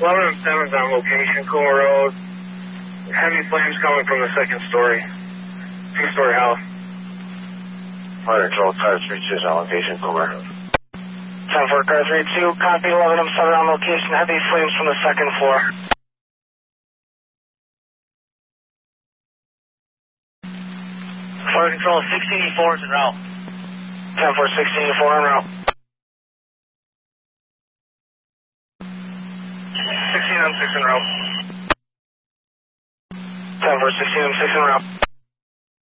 11 and 7's on location, Coomer Road. Heavy flames coming from the second story. Two-story house. Fire control, car 32 is on location, Coomer. 10-4, car 32, copy 11 and 7 on location. Heavy flames from the second floor. Fire control, 1684 is en route. 10-4, 1684 en route. 16 on 6 en route. 10-4, 16 on 6 en route.